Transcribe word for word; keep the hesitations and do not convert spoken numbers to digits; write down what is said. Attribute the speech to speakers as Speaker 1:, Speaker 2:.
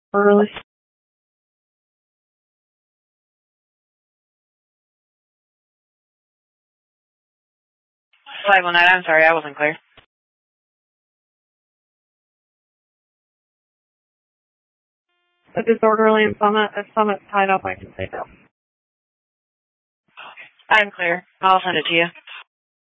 Speaker 1: Early.
Speaker 2: five one nine, I'm sorry, I wasn't clear.
Speaker 1: A disorderly in Summit. If Summit's tied up, I can say no.
Speaker 2: I'm clear. I'll send it to you.